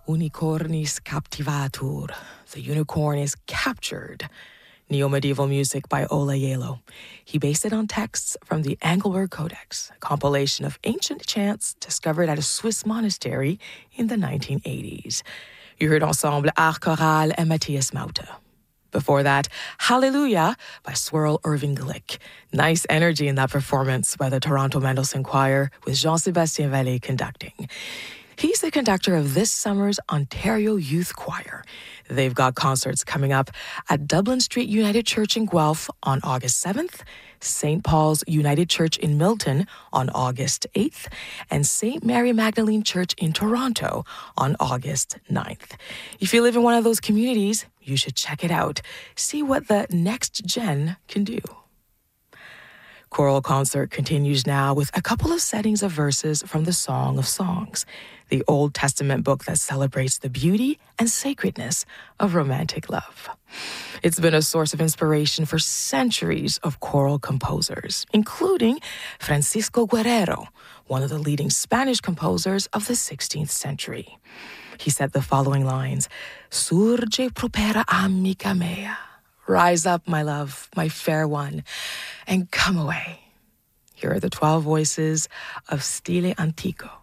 Unicornis captivatur. The unicorn is captured. Neo-medieval music by Ola Yelo. He based it on texts from the Angelberg Codex, a compilation of ancient chants discovered at a Swiss monastery in the 1980s. You heard Ensemble Art Choral and Matthias Maute. Before that, Hallelujah by Swirl Irving Glick. Nice energy in that performance by the Toronto Mendelssohn Choir with Jean-Sébastien Vallée conducting. He's the conductor of this summer's Ontario Youth Choir. They've got concerts coming up at Dublin Street United Church in Guelph on August 7th, St. Paul's United Church in Milton on August 8th, and St. Mary Magdalene Church in Toronto on August 9th. If you live in one of those communities, you should check it out. See what the next gen can do. Choral Concert continues now with a couple of settings of verses from the Song of Songs, the Old Testament book that celebrates the beauty and sacredness of romantic love. It's been a source of inspiration for centuries of choral composers, including Francisco Guerrero, one of the leading Spanish composers of the 16th century. He said the following lines, Surge propera amica mea. Rise up, my love, my fair one, and come away. Here are the 12 voices of Stile Antico.